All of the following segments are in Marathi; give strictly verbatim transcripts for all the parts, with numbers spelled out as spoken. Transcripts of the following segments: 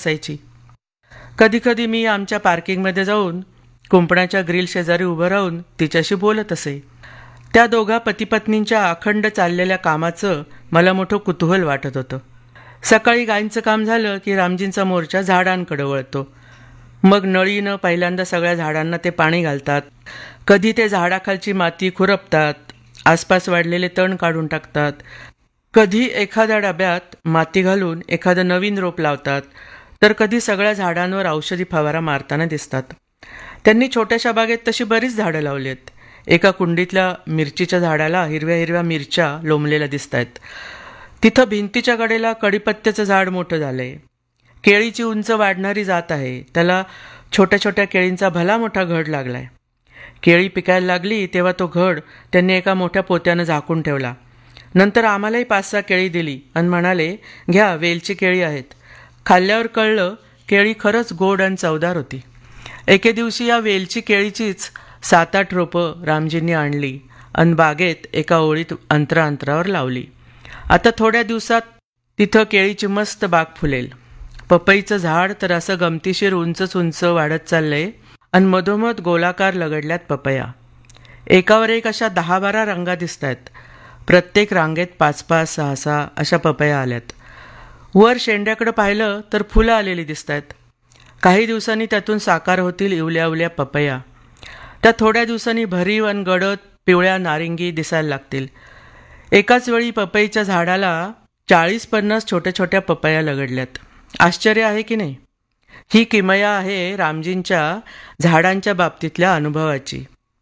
असायची. कधीकधी मी आमच्या पार्किंगमध्ये जाऊन कुंपणाच्या ग्रिल शेजारी उभं राहून तिच्याशी बोलत असे. त्या दोघा पतीपत्नींच्या अखंड चाललेल्या कामाचं मला मोठं कुतूहल वाटत होतं. सकाळी गायींचं काम झालं की रामजींचा मोर्चा झाडांकडे वळतो. मग नळीनं पहिल्यांदा सगळ्या झाडांना ते पाणी घालतात. कधी ते झाडाखालची माती खुरपतात, आसपास वाढलेले तण काढून टाकतात. कधी एखाद्या डब्यात माती घालून एखादं नवीन रोप लावतात, तर कधी सगळ्या झाडांवर औषधी फवारा मारताना दिसतात. त्यांनी छोट्याशा बागेत तशी बरीच झाडं लावली आहेत. एका कुंडीतल्या मिरचीच्या झाडाला हिरव्या हिरव्या मिरच्या लोंबलेल्या दिसत आहेत. तिथं भिंतीच्या कडेला कडीपत्त्याचं झाड मोठं झालंय. केळीची उंच वाढणारी जात आहे, त्याला छोट्या छोट्या केळींचा भला मोठा घड लागलाय. केळी पिकायला लागली तेव्हा तो घड त्यांनी एका मोठ्या पोत्यानं झाकून ठेवला. नंतर आम्हालाही पाच सहा केळी दिली आणि म्हणाले, घ्या, वेलची केळी आहेत. खाल्ल्यावर कळलं, केळी खरंच गोड आणि चवदार होती. एके दिवशी या वेलची केळीचीच सात आठ रोपं रामजींनी आणली आणि बागेत एका ओळीत अंतराअंतरावर लावली. आता थोड्या दिवसात तिथं केळीची मस्त बाग फुलेल. पपईचं झाड तर असं गमतीशीर उंचच उंच वाढत चाललंय आणि मधोमध गोलाकार लगडल्यात पपया. एकावर एक अशा दहा बारा रांगा दिसत आहेत. प्रत्येक रांगेत पाच पाच सहा सहा अशा पपया आल्यात. वर शेंड्याकडे पाहिलं तर फुलं आलेली दिसत आहेत. काही दिवसांनी त्यातून साकार होतील इवल्या इवल्या पपया. त्या थोड्या दिवसांनी भरीव आणि गडद पिवळ्या नारिंगी दिसायला लागतील. एकाच वेळी पपईच्या झाडाला चाळीस पन्नास छोट्या छोट्या पपया लगडल्यात. आश्चर्य आहे की नाही? ही किमया आहे रामजींच्या झाडांच्या बाबतीतल्या अनुभवाची.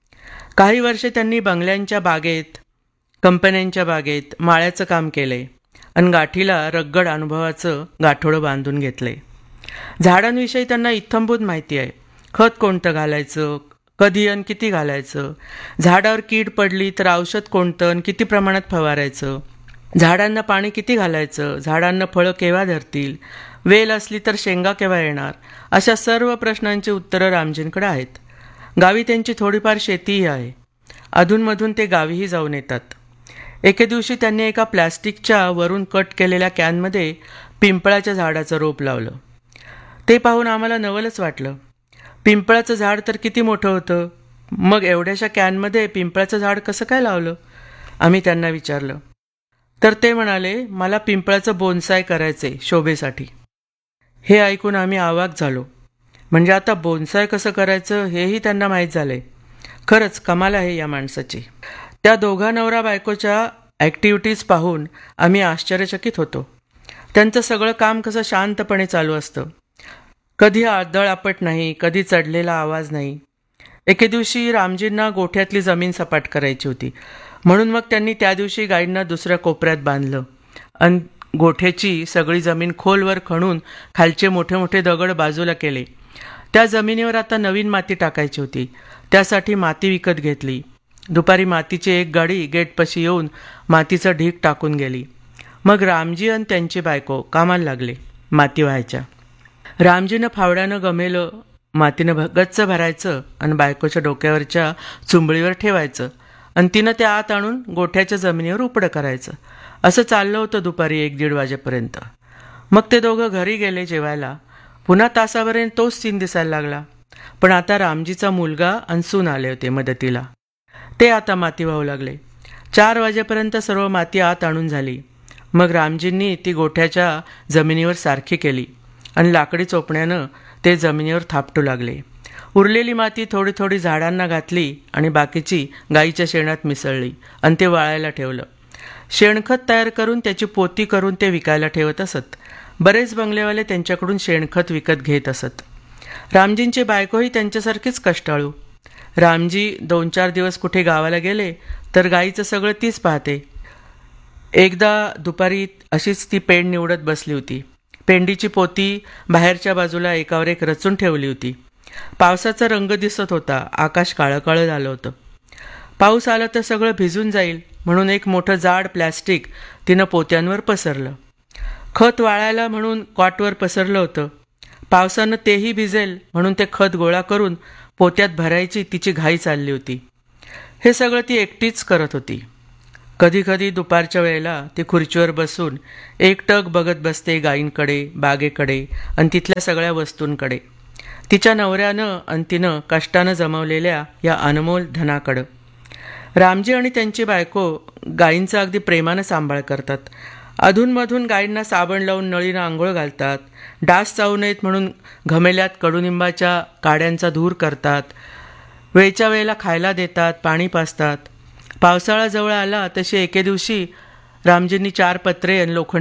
काही वर्षे त्यांनी बंगल्यांच्या बागेत, कंपन्यांच्या बागेत माळ्याचं काम केलंय आणि गाठीला रगड अनुभवाचं गाठोडं बांधून घेतलंय. झाडांविषयी त्यांना इत्थंभूत माहिती आहे. खत कोणतं घालायचं, कधी आणि किती घालायचं, झाडावर कीड पडली तर औषध कोणतं आणि किती प्रमाणात फवारायचं, झाडांना पाणी किती घालायचं, झाडांना फळं केव्हा धरतील, वेल असली तर शेंगा केव्हा येणार, अशा सर्व प्रश्नांची उत्तरं रामजींकडे आहेत. गावी त्यांची थोडीफार शेतीही आहे. अधूनमधून ते गावीही जाऊन येतात. एके दिवशी त्यांनी एका प्लॅस्टिकच्या वरून कट केलेल्या कॅनमध्ये पिंपळाच्या झाडाचं रोप लावलं. ते पाहून आम्हाला नवलच वाटलं. पिंपळाचं झाड तर किती मोठं होतं, मग एवढ्याशा कॅनमध्ये पिंपळाचं झाड कसं काय लावलं? आम्ही त्यांना विचारलं. तर ते म्हणाले, मला पिंपळाचं बोन्साय करायचे शोभेसाठी. हे ऐकून आम्ही अवाक झालो. म्हणजे आता बोन्साय कसं करायचं हेही त्यांना माहीत झालंय. खरंच कमाल आहे या माणसाची. त्या दोघा नवरा बायकोच्या ॲक्टिव्हिटीज पाहून आम्ही आश्चर्यचकित होतो. त्यांचं सगळं काम कसं शांतपणे चालू असतं. कधी आदळआपट नाही, कधी चढलेला आवाज नाही. एके दिवशी रामजींना गोठ्यातली जमीन सपाट करायची होती, म्हणून मग त्यांनी त्या दिवशी गाईंना दुसऱ्या कोपऱ्यात बांधलं आणि गोठ्याची सगळी जमीन खोलवर खणून खालचे मोठे मोठे दगड बाजूला केले. त्या जमिनीवर आता नवीन माती टाकायची होती. त्यासाठी माती विकत घेतली. दुपारी मातीची एक गाडी गेटपाशी येऊन मातीचं ढीग टाकून गेली. मग रामजी आणि त्यांची बायको कामाला लागले माती व्हायच्या. रामजीनं फावड्यानं गमेलं मातीनं गच्च भरायचं आणि बायकोच्या डोक्यावरच्या चुंबळीवर ठेवायचं आणि तिनं ते आत आणून गोठ्याच्या जमिनीवर उपडं करायचं. असं चाललं होतं दुपारी एक दीड वाजेपर्यंत. मग ते दोघं घरी गेले जेवायला. पुन्हा तासाभराने तोच सीन दिसायला लागला. पण आता रामजीचा मुलगा आणि सून आले होते मदतीला. ते आता माती वाहू लागले. चार वाजेपर्यंत सर्व माती आत आणून झाली. मग रामजींनी ती गोठ्याच्या जमिनीवर सारखी केली आणि लाकडी चोपण्यानं ते जमिनीवर थापटू लागले. उरलेली माती थोडी थोडी झाडांना घातली आणि बाकीची गाईच्या शेणात मिसळली आणि ते वाळायला ठेवलं. शेणखत तयार करून त्याची पोती करून ते विकायला ठेवत असत. बरेच बंगलेवाले त्यांच्याकडून शेणखत विकत घेत असत. रामजींची बायकोही त्यांच्यासारखीच कष्टाळू. रामजी दोन चार दिवस कुठे गावाला गेले तर गाईचं सगळं तीच पाहते. एकदा दुपारी अशीच ती पेंड निवडत बसली होती. पेंडीची पोती बाहेरच्या बाजूला एकावर एक रचून ठेवली होती. पावसाचा रंग दिसत होता. आकाश काळं काळं झालं होतं. पाऊस आला तर सगळं भिजून जाईल म्हणून एक मोठं जाड प्लॅस्टिक तिनं पोत्यांवर पसरलं. खत वाळायला म्हणून कॉटवर पसरलं होतं. पावसानं तेही भिजेल म्हणून ते खत गोळा करून पोत्यात भरायची तिची घाई चालली होती. हे सगळं ती एकटीच करत होती. कधीकधी दुपारच्या वेळेला ती खुर्चीवर बसून एकटक बघत बसते गायींकडे, बागेकडे आणि तिथल्या सगळ्या वस्तूंकडे, तिच्या नवऱ्यानं आणि तिनं कष्टानं जमवलेल्या या अनमोल धनाकडं. रामजी आणि त्यांची बायको गायींचा अगदी प्रेमानं सांभाळ करतात. अधूनमधून गायींना साबण लावून नळीनं आंघोळ घालतात, डास चावू नयेत म्हणून घमेल्यात कडुनिंबाच्या काड्यांचा धूर करतात, वेळच्या वेळेला खायला देतात, पाणी पाजतात. पावसाळा जवळ आला तशी एके दिवशी रामजींनी चार पत्रे आणि लोखंडी